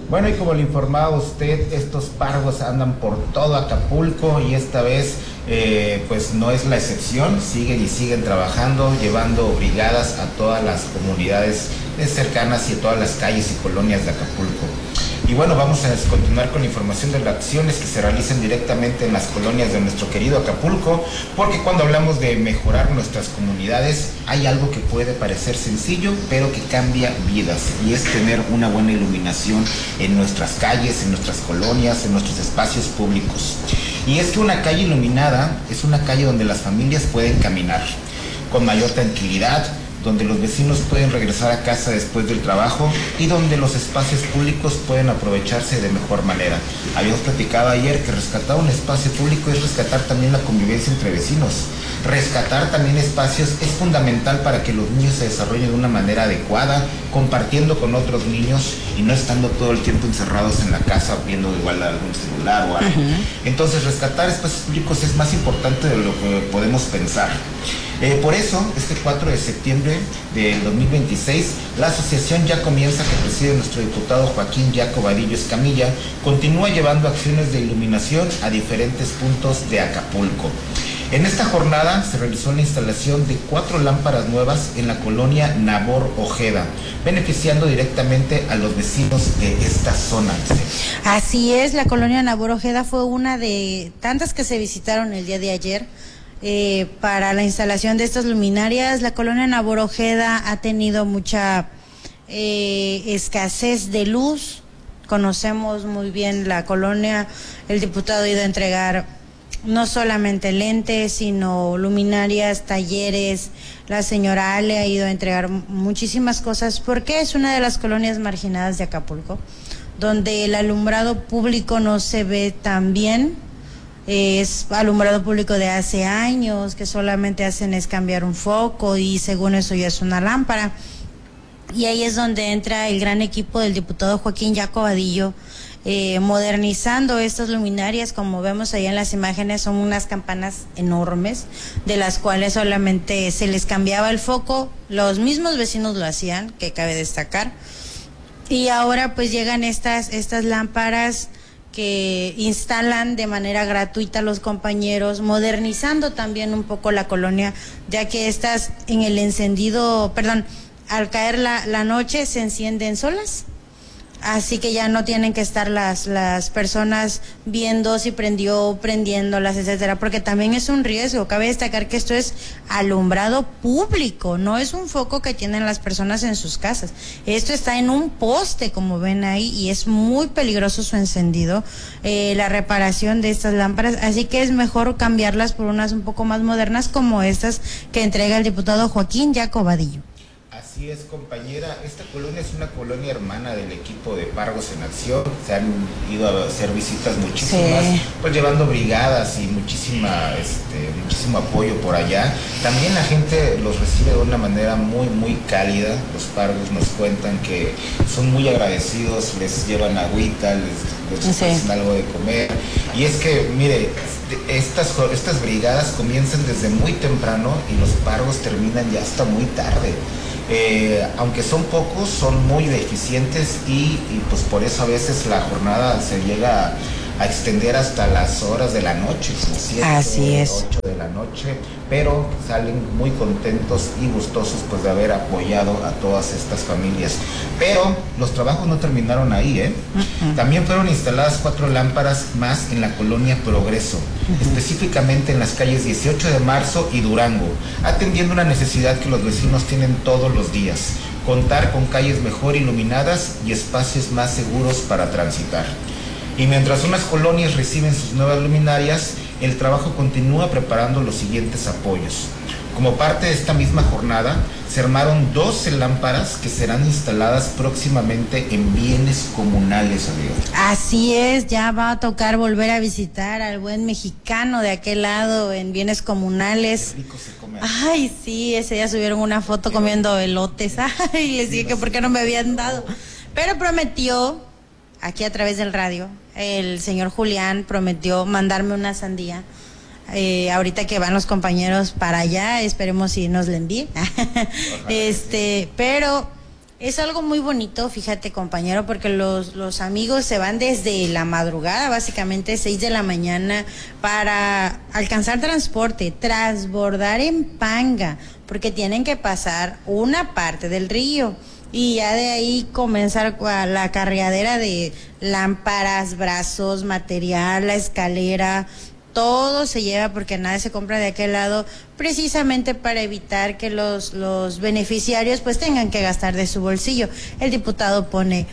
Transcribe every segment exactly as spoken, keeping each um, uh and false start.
Bueno, y como le informaba usted, estos pargos andan por todo Acapulco y esta vez eh, pues no es la excepción, siguen y siguen trabajando, llevando brigadas a todas las comunidades cercanas y a todas las calles y colonias de Acapulco. Y bueno, vamos a continuar con la información de las acciones que se realizan directamente en las colonias de nuestro querido Acapulco, porque cuando hablamos de mejorar nuestras comunidades, hay algo que puede parecer sencillo, pero que cambia vidas, y es tener una buena iluminación en nuestras calles, en nuestras colonias, en nuestros espacios públicos. Y es que una calle iluminada es una calle donde las familias pueden caminar con mayor tranquilidad, donde los vecinos pueden regresar a casa después del trabajo y donde los espacios públicos pueden aprovecharse de mejor manera. Habíamos platicado ayer que rescatar un espacio público es rescatar también la convivencia entre vecinos. Rescatar también espacios es fundamental para que los niños se desarrollen de una manera adecuada, compartiendo con otros niños y no estando todo el tiempo encerrados en la casa viendo igual algún celular o algo. Uh-huh. Entonces, rescatar espacios públicos es más importante de lo que podemos pensar. Eh, por eso, este cuatro de septiembre del dos mil veintiséis, la asociación Ya Comienza, que preside nuestro diputado Joaquín Yaco Vadillo Escamilla, continúa llevando acciones de iluminación a diferentes puntos de Acapulco. En esta jornada se realizó la instalación de cuatro lámparas nuevas en la colonia Nabor Ojeda, beneficiando directamente a los vecinos de esta zona. Así es, la colonia Nabor Ojeda fue una de tantas que se visitaron el día de ayer. Eh, para la instalación de estas luminarias, la colonia Nabor Ojeda ha tenido mucha eh, escasez de luz. Conocemos muy bien la colonia. El diputado ha ido a entregar no solamente lentes, sino luminarias, talleres. La señora Ale ha ido a entregar muchísimas cosas, porque es una de las colonias marginadas de Acapulco, donde el alumbrado público no se ve tan bien. Es alumbrado público de hace años, que solamente hacen es cambiar un foco y según eso ya es una lámpara. Y ahí es donde entra el gran equipo del diputado Joaquín Yaco Vadillo, eh, modernizando estas luminarias. Como vemos ahí en las imágenes, son unas campanas enormes, de las cuales solamente se les cambiaba el foco. Los mismos vecinos lo hacían, que cabe destacar. Y ahora pues llegan estas, estas lámparas que instalan de manera gratuita los compañeros, modernizando también un poco la colonia, ya que estas en el encendido, perdón, al caer la, la noche se encienden solas. Así que ya no tienen que estar las las personas viendo si prendió, prendiéndolas, etcétera, porque también es un riesgo. Cabe destacar que esto es alumbrado público, no es un foco que tienen las personas en sus casas. Esto está en un poste, como ven ahí, y es muy peligroso su encendido, eh, la reparación de estas lámparas, así que es mejor cambiarlas por unas un poco más modernas, como estas que entrega el diputado Joaquín Yaco Vadillo. Así es, compañera, esta colonia es una colonia hermana del equipo de Pargos en Acción. Se han ido a hacer visitas muchísimas, sí, pues llevando brigadas y muchísima, este, muchísimo apoyo por allá. También la gente los recibe de una manera muy, muy cálida. Los Pargos nos cuentan que son muy agradecidos, les llevan agüita, les, les ofrecen sí. algo de comer. Y es que, mire, estas, estas brigadas comienzan desde muy temprano y los Pargos terminan ya hasta muy tarde. Eh, aunque son pocos, son muy eficientes y, y pues por eso a veces la jornada se llega a, a extender hasta las horas de la noche, como siete, ocho de la noche, pero salen muy contentos y gustosos pues de haber apoyado a todas estas familias. Pero los trabajos no terminaron ahí, ¿eh? Uh-huh. También fueron instaladas cuatro lámparas más en la colonia Progreso, uh-huh. específicamente en las calles dieciocho de marzo y Durango, atendiendo una necesidad que los vecinos tienen todos los días: contar con calles mejor iluminadas y espacios más seguros para transitar. Y mientras unas colonias reciben sus nuevas luminarias, el trabajo continúa preparando los siguientes apoyos. Como parte de esta misma jornada, se armaron doce lámparas que serán instaladas próximamente en bienes comunales, amigos. Así es, ya va a tocar volver a visitar al buen mexicano de aquel lado en bienes comunales. Qué rico se come. Ay, sí, ese día subieron una foto comiendo elotes. Ay, les dije que por qué no me habían dado. Pero prometió, aquí a través del radio, el señor Julián prometió mandarme una sandía. Eh, ahorita que van los compañeros para allá, esperemos si nos la envíen. este, pero Es algo muy bonito, fíjate compañero, porque los, los amigos se van desde la madrugada, básicamente seis de la mañana, para alcanzar transporte, transbordar en Panga, porque tienen que pasar una parte del río. Y ya de ahí comenzar la carreadera de lámparas, brazos, material, la escalera, todo se lleva porque nada se compra de aquel lado, precisamente para evitar que los, los beneficiarios pues tengan que gastar de su bolsillo. El diputado pone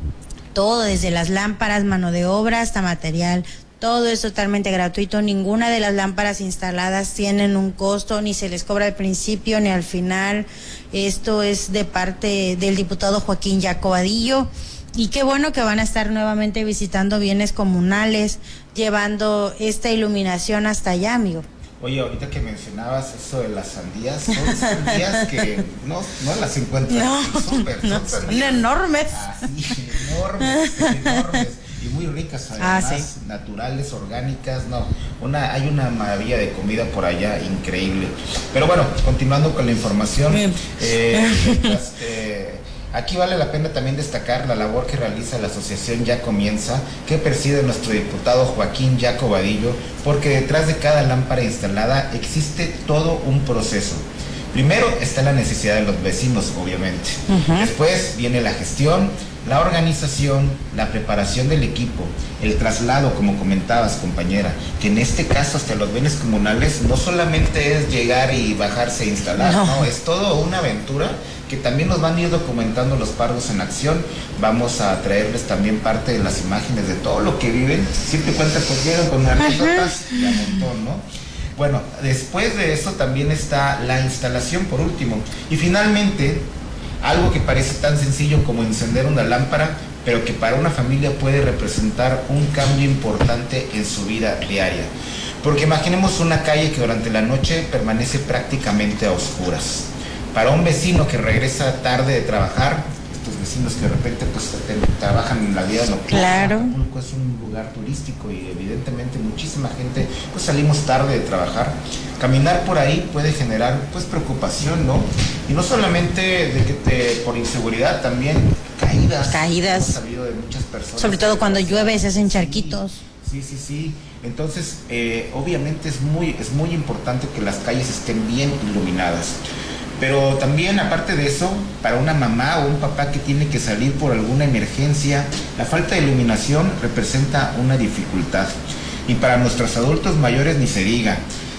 todo, desde las lámparas, mano de obra hasta material. Todo es totalmente gratuito, ninguna de las lámparas instaladas tienen un costo, ni se les cobra al principio ni al final. Esto es de parte del diputado Joaquín Yaco Vadillo. Y qué bueno que van a estar nuevamente visitando bienes comunales, llevando esta iluminación hasta allá, amigo. Oye, ahorita que mencionabas eso de las sandías, son sandías que no, no las encuentras. No, super, no, son, son enormes. Así, enormes, enormes. Y muy ricas, además, ah, sí. naturales, orgánicas, no, una, hay una maravilla de comida por allá, increíble. Pero bueno, continuando con la información, eh, mientras, eh, aquí vale la pena también destacar la labor que realiza la asociación Ya Comienza, que preside nuestro diputado Joaquín Yaco Vadillo, porque detrás de cada lámpara instalada existe todo un proceso. Primero está la necesidad de los vecinos, obviamente. Uh-huh. Después viene la gestión, la organización, la preparación del equipo, el traslado, como comentabas, compañera, que en este caso hasta los bienes comunales no solamente es llegar y bajarse e instalar, no, no es todo una aventura que también nos van a ir documentando los Pargos en Acción. Vamos a traerles también parte de las imágenes de todo lo que viven, siempre cuenta pues llegan con anécdotas y a montón, ¿no? Bueno, después de eso también está la instalación por último. Y finalmente, algo que parece tan sencillo como encender una lámpara, pero que para una familia puede representar un cambio importante en su vida diaria. Porque imaginemos una calle que durante la noche permanece prácticamente a oscuras. Para un vecino que regresa tarde de trabajar, estos vecinos que de repente pues trabajan en la vida nocturna, claro. Acapulco es un lugar turístico y evidentemente muchísima gente pues salimos tarde de trabajar. Caminar por ahí puede generar pues preocupación, ¿no? Y no solamente de que te, por inseguridad, también caídas. Caídas. Hemos sabido de muchas personas. Sobre todo cuando llueve, se hacen charquitos. Sí, sí, sí. Entonces, eh, obviamente es muy, es muy importante que las calles estén bien iluminadas. Pero también, aparte de eso, para una mamá o un papá que tiene que salir por alguna emergencia, la falta de iluminación representa una dificultad. Y para nuestros adultos mayores ni se diga.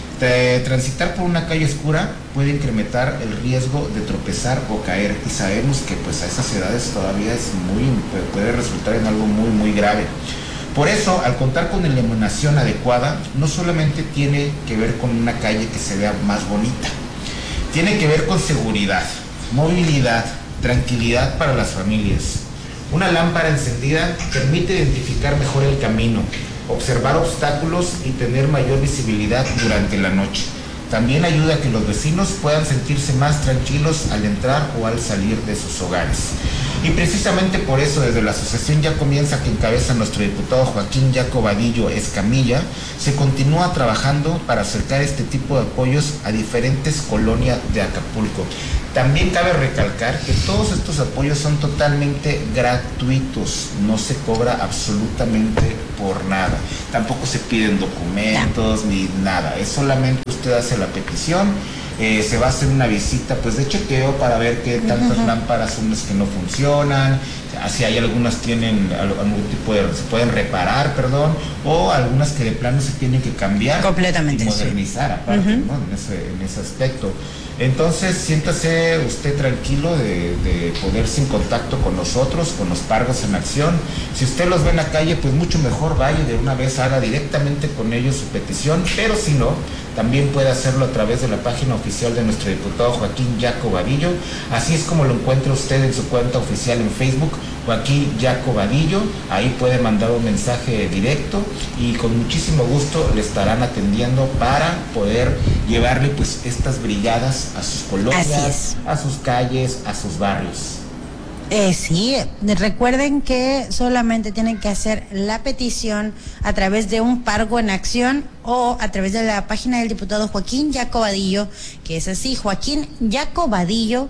De transitar por una calle oscura puede incrementar el riesgo de tropezar o caer. Y sabemos que pues a esas edades todavía es muy, puede resultar en algo muy, muy grave. Por eso, al contar con iluminación adecuada, no solamente tiene que ver con una calle que se vea más bonita, tiene que ver con seguridad, movilidad, tranquilidad para las familias. Una lámpara encendida permite identificar mejor el camino, observar obstáculos y tener mayor visibilidad durante la noche. También ayuda a que los vecinos puedan sentirse más tranquilos al entrar o al salir de sus hogares. Y precisamente por eso, desde la asociación Ya Comienza, que encabeza nuestro diputado Joaquín Yaco Vadillo Escamilla, se continúa trabajando para acercar este tipo de apoyos a diferentes colonias de Acapulco. También cabe recalcar que todos estos apoyos son totalmente gratuitos, no se cobra absolutamente por nada. Tampoco se piden documentos ni nada, es solamente usted hace la petición. Eh, se va a hacer una visita pues de chequeo para ver qué tantas uh-huh. lámparas son las que no funcionan, si hay algunas tienen algún tipo de, se pueden reparar, perdón, o algunas que de plano se tienen que cambiar completamente, y modernizar, sí. Aparte, uh-huh. ¿no? en, ese, en ese aspecto. Entonces, siéntase usted tranquilo de, de ponerse en contacto con nosotros, con los Pargos en Acción. Si usted los ve en la calle, pues mucho mejor vaya de una vez, haga directamente con ellos su petición, pero si no, también puede hacerlo a través de la página oficial de nuestro diputado Joaquín Yaco Vadillo. Así es como lo encuentra usted en su cuenta oficial en Facebook, Joaquín Yaco Vadillo. Ahí puede mandar un mensaje directo y con muchísimo gusto le estarán atendiendo para poder llevarle pues estas brigadas a sus colonias, a sus calles, a sus barrios. Eh, sí, recuerden que solamente tienen que hacer la petición a través de un Pargo en Acción o a través de la página del diputado Joaquín Yaco Vadillo, que es así, Joaquín Yaco Vadillo,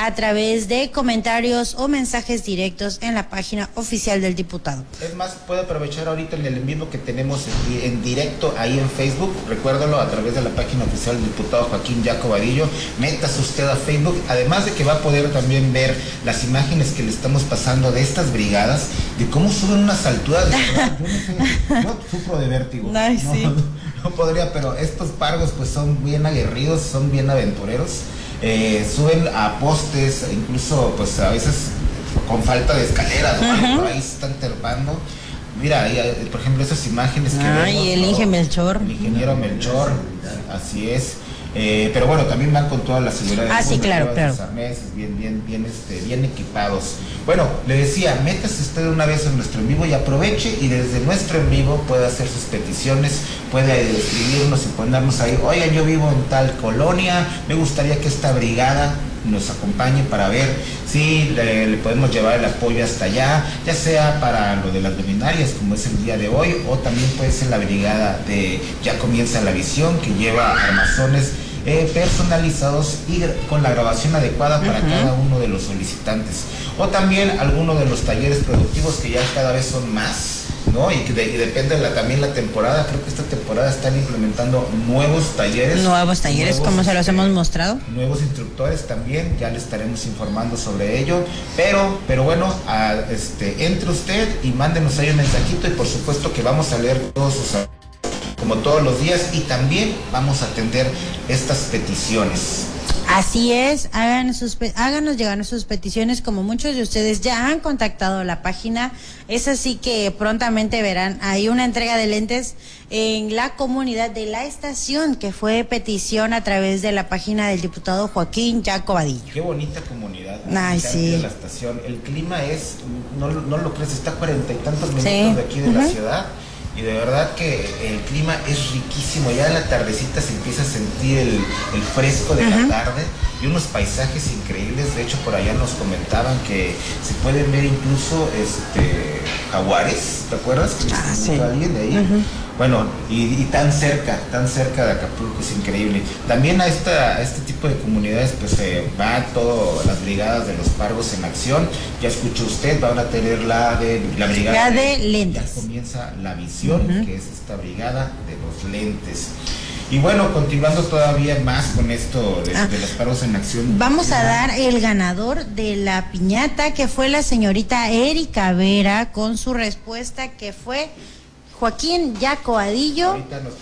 a través de comentarios o mensajes directos en la página oficial del diputado. Es más, puede aprovechar ahorita en el en vivo que tenemos en, en directo ahí en Facebook, recuérdalo, a través de la página oficial del diputado Joaquín Jaco Vadillo. Métase usted a Facebook, además de que va a poder también ver las imágenes que le estamos pasando de estas brigadas, de cómo suben unas alturas, de verdad, yo no sé, yo sufro de vértigo. Ay, no, sí. no, no podría, pero estos pargos pues son bien aguerridos, son bien aventureros, eh, suben a postes, incluso pues a veces con falta de escaleras, ¿no? Uh-huh. Por ahí se están trepando. Mira, ahí, por ejemplo, esas imágenes que Ay, vemos, el ¿no? Inge Melchor. El ingeniero Melchor, así es. Eh, pero bueno, también van con toda la seguridad. Ah, sí, claro, claro. Arneses, bien, bien, bien, este, bien equipados. Bueno, le decía, métase usted una vez en nuestro en vivo y aproveche y desde nuestro en vivo puede hacer sus peticiones, puede escribirnos y ponernos ahí, oigan, yo vivo en tal colonia, me gustaría que esta brigada nos acompañe para ver si le, le podemos llevar el apoyo hasta allá, ya sea para lo de las luminarias como es el día de hoy, o también puede ser la brigada de Ya Comienza la Visión, que lleva armazones eh, personalizados y con la grabación adecuada para uh-huh. cada uno de los solicitantes, o también alguno de los talleres productivos que ya cada vez son más, ¿no? Y, de, y depende de la, también la temporada. Creo que esta temporada están implementando nuevos talleres. Nuevos talleres, nuevos, como se los hemos mostrado. Nuevos instructores también, ya le estaremos informando sobre ello. Pero, pero bueno, a, este, entre usted y mándenos ahí un mensajito y por supuesto que vamos a leer todos sus, como todos los días, y también vamos a atender estas peticiones. Así es, hagan sus, háganos llegar sus peticiones, como muchos de ustedes ya han contactado la página. Es así que prontamente verán ahí una entrega de lentes en la comunidad de la estación, que fue petición a través de la página del diputado Joaquín Jaco Vadillo. Qué bonita comunidad. Ay, sí. La estación, el clima es, no, no lo crees, está a cuarenta y tantos minutos sí. de aquí de uh-huh. la ciudad. Y de verdad que el clima es riquísimo, ya en la tardecita se empieza a sentir el, el fresco de uh-huh. la tarde y unos paisajes increíbles. De hecho, por allá nos comentaban que se pueden ver incluso este jaguares, ¿te acuerdas? Que ah, sí. alguien de ahí. Uh-huh. Bueno, y, y tan cerca, tan cerca de Acapulco, es increíble. También a, esta, a este tipo de comunidades pues eh, va todas las brigadas de los pargos en acción. Ya escuchó usted, van a tener la de la brigada la de, de lentes. Ya comienza la visión, uh-huh. que es esta brigada de los lentes. Y bueno, continuando todavía más con esto de, ah, de los pargos en acción. Vamos a dar el ganador de la piñata, que fue la señorita Erika Vera, con su respuesta que fue Joaquín Jaco Vadillo,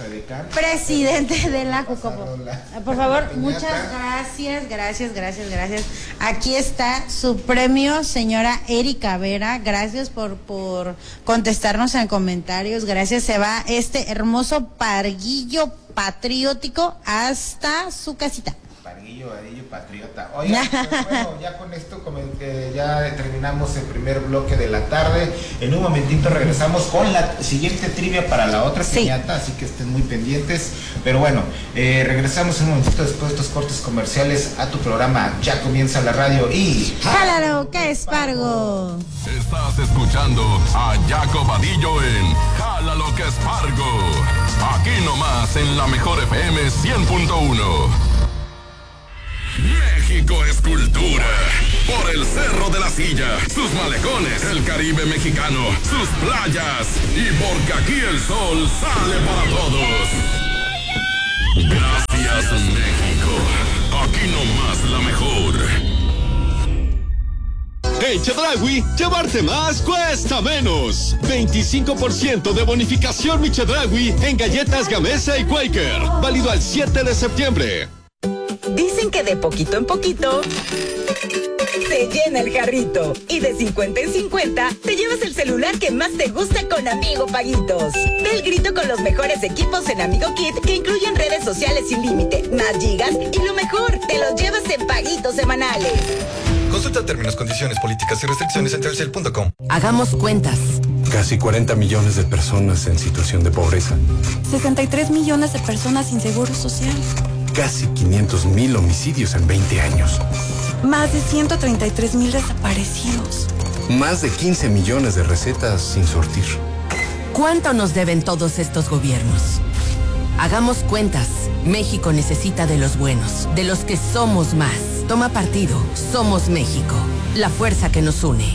presidente de la Jucopo. Por favor, muchas gracias, gracias, gracias, gracias. Aquí está su premio, señora Erika Vera. Gracias por, por contestarnos en comentarios. Gracias. Se va este hermoso parguillo patriótico hasta su casita. Parguillo, Vadillo, patriota. Oiga, pues bueno, ya con esto como que ya terminamos el primer bloque de la tarde. En un momentito regresamos con la siguiente trivia para la otra sí. piñata, así que estén muy pendientes. Pero bueno, eh, regresamos en un momentito después de estos cortes comerciales a tu programa Ya Comienza la Radio y... ¡Jálalo, que es Pargo! Estás escuchando a Jaco Vadillo en Jálalo, que es Pargo. Aquí nomás en la mejor F M cien punto uno. México es cultura. Por el Cerro de la Silla, sus malecones, el Caribe mexicano, sus playas. Y porque aquí el sol sale para todos. Gracias, México. Aquí nomás la mejor. En Chedraui, llevarte más cuesta menos. veinticinco por ciento de bonificación mi Chedraui en galletas Gamesa y Quaker. Válido al siete de septiembre. Dicen que de poquito en poquito se llena el jarrito. Y de cincuenta en cincuenta te llevas el celular que más te gusta con Amigo Paguitos. Da el grito con los mejores equipos en Amigo Kit, que incluyen redes sociales sin límite, más gigas y lo mejor, te los llevas en paguitos semanales. Consulta términos, condiciones, políticas y restricciones en telcel punto com. Hagamos cuentas. Casi cuarenta millones de personas en situación de pobreza. sesenta y tres millones de personas sin seguro social. Casi quinientos mil homicidios en veinte años. Más de ciento treinta y tres mil desaparecidos. Más de quince millones de recetas sin surtir. ¿Cuánto nos deben todos estos gobiernos? Hagamos cuentas. México necesita de los buenos, de los que somos más. Toma partido. Somos México. La fuerza que nos une.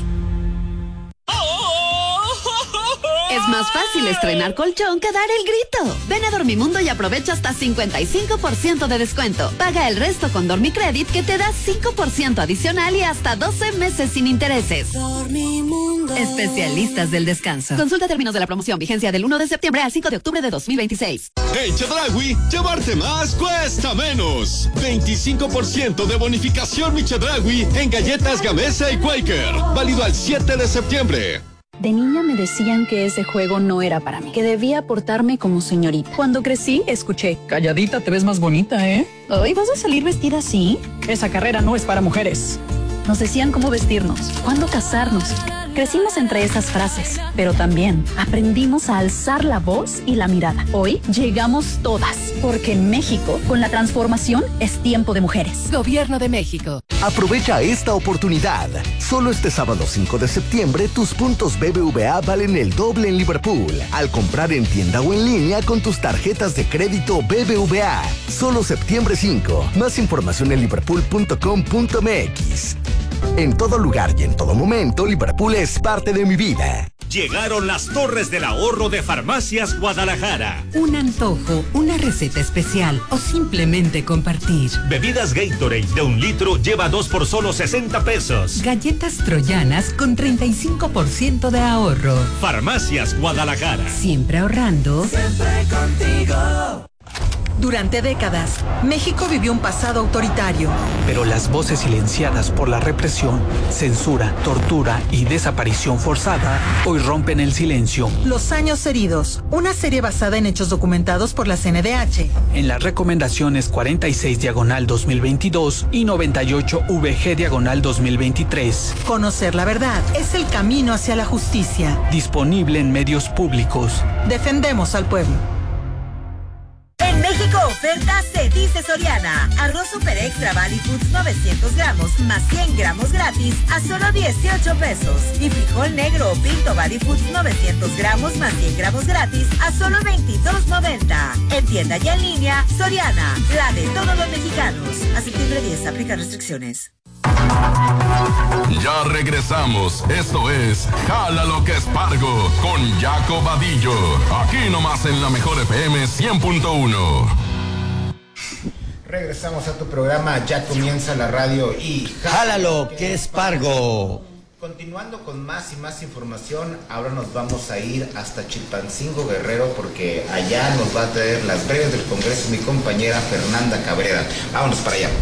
Es más fácil estrenar colchón que dar el grito. Ven a Dormimundo y aprovecha hasta cincuenta y cinco por ciento de descuento. Paga el resto con Dormicredit, que te da cinco por ciento adicional y hasta doce meses sin intereses. Dormimundo. Especialistas del descanso. Consulta términos de la promoción. Vigencia del uno de septiembre al cinco de octubre de dos mil veintiséis. En Chedraui, llevarte más cuesta menos. veinticinco por ciento de bonificación mi Chedraui en galletas Gamesa y Quaker. Válido al siete de septiembre. De niña me decían que ese juego no era para mí, que debía portarme como señorita. Cuando crecí, escuché, calladita te ves más bonita, ¿eh? ¿Hoy vas a salir vestida así? Esa carrera no es para mujeres. Nos decían cómo vestirnos, cuándo casarnos. Crecimos entre esas frases, pero también aprendimos a alzar la voz y la mirada. Hoy llegamos todas, porque en México, con la transformación, es tiempo de mujeres. Gobierno de México. Aprovecha esta oportunidad. Solo este sábado cinco de septiembre, tus puntos B B V A valen el doble en Liverpool. Al comprar en tienda o en línea con tus tarjetas de crédito B B V A. Solo septiembre cinco. Más información en liverpool punto com punto m x. En todo lugar y en todo momento, Liverpool es parte de mi vida. Llegaron las Torres del Ahorro de Farmacias Guadalajara. Un antojo, una receta especial o simplemente compartir. Bebidas Gatorade de un litro lleva dos por solo sesenta pesos. Galletas troyanas con treinta y cinco por ciento de ahorro. Farmacias Guadalajara. Siempre ahorrando. Siempre contigo. Durante décadas, México vivió un pasado autoritario. Pero las voces silenciadas por la represión, censura, tortura y desaparición forzada hoy rompen el silencio. Los años heridos, una serie basada en hechos documentados por la C N D H. En las recomendaciones cuarenta y seis diagonal dos mil veintidós y noventa y ocho V G diagonal dos mil veintitrés. Conocer la verdad es el camino hacia la justicia. Disponible en medios públicos. Defendemos al pueblo. En México, oferta se dice Soriana. Arroz Super Extra Valley Foods novecientos gramos más cien gramos gratis a solo dieciocho pesos. Y frijol negro o pinto Valley Foods novecientos gramos más cien gramos gratis a solo veintidós noventa. En tienda y en línea, Soriana, la de todos los mexicanos. A septiembre diez, aplica restricciones. Ya regresamos. Esto es Jala lo que es Pargo con Jaco Vadillo. Aquí nomás en la mejor F M cien punto uno. Regresamos a tu programa. Ya comienza la radio y Jala lo que es Pargo. Continuando con más y más información, ahora nos vamos a ir hasta Chilpancingo, Guerrero, porque allá nos va a traer las breves del Congreso mi compañera Fernanda Cabrera. Vámonos para allá.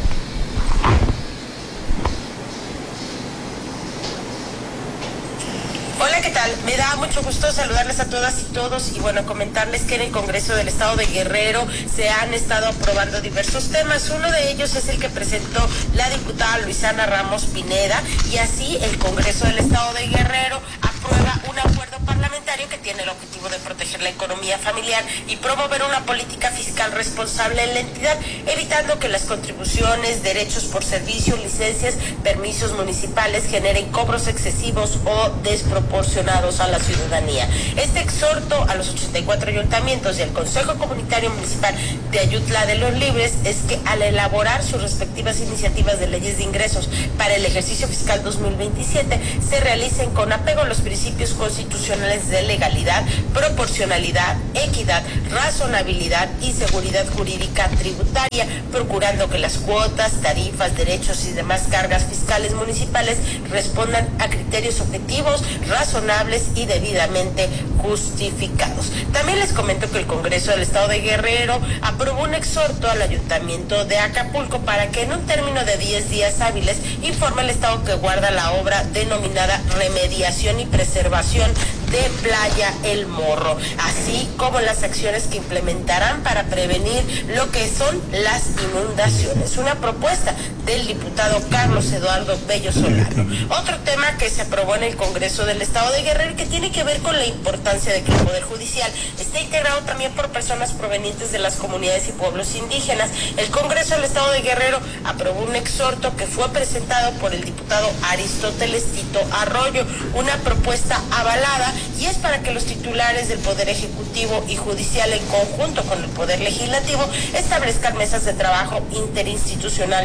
Hola, ¿qué tal? Me da mucho gusto saludarles a todas y todos y bueno, comentarles que en el Congreso del Estado de Guerrero se han estado aprobando diversos temas. Uno de ellos es el que presentó la diputada Luisana Ramos Pineda y así el Congreso del Estado de Guerrero aprueba un acuerdo parlamentario que tiene el objetivo de proteger la economía familiar y promover una política fiscal responsable en la entidad, evitando que las contribuciones, derechos por servicio, licencias, permisos municipales generen cobros excesivos o desproporcionados a la ciudadanía. Este exhorto a los ochenta y cuatro ayuntamientos y al Consejo Comunitario Municipal de Ayutla de los Libres es que al elaborar sus respectivas iniciativas de leyes de ingresos para el ejercicio fiscal dos mil veintisiete se realicen con apego a los principios constitucionales de legalidad, proporcionalidad, equidad, razonabilidad y seguridad jurídica tributaria, procurando que las cuotas, tarifas, derechos y demás cargas fiscales municipales respondan a criterios objetivos, razonables y debidamente justificados. También les comento que el Congreso del Estado de Guerrero aprobó un exhorto al Ayuntamiento de Acapulco para que en un término de diez días hábiles informe al Estado que guarda la obra denominada Remediación y Preservación de Playa El Morro, así como las acciones que implementarán para prevenir lo que son las inundaciones. Una propuesta del diputado Carlos Eduardo Bello Solano. Otro tema que se aprobó en el Congreso del Estado de Guerrero que tiene que ver con la importancia de que el Poder Judicial esté integrado también por personas provenientes de las comunidades y pueblos indígenas. El Congreso del Estado de Guerrero aprobó un exhorto que fue presentado por el diputado Aristóteles Tito Arroyo, una propuesta avalada y es para que los titulares del Poder Ejecutivo y Judicial en conjunto con el Poder Legislativo establezcan mesas de trabajo interinstitucionales para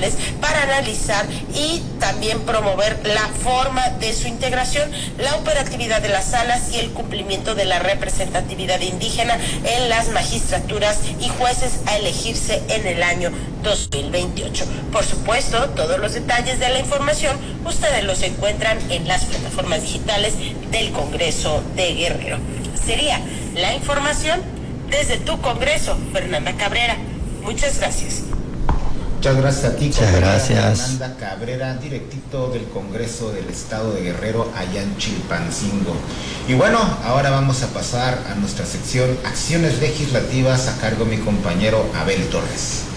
para analizar y también promover la forma de su integración, la operatividad de las salas y el cumplimiento de la representatividad indígena en las magistraturas y jueces a elegirse en el año dos mil veintiocho. Por supuesto, todos los detalles de la información ustedes los encuentran en las plataformas digitales del Congreso de Guerrero. Sería la información desde tu Congreso, Fernanda Cabrera. Muchas gracias. Muchas gracias a ti, Muchas gracias. Fernanda Cabrera, directito del Congreso del Estado de Guerrero, allá en Chilpancingo. Y bueno, ahora vamos a pasar a nuestra sección Acciones Legislativas a cargo de mi compañero Abel Torres.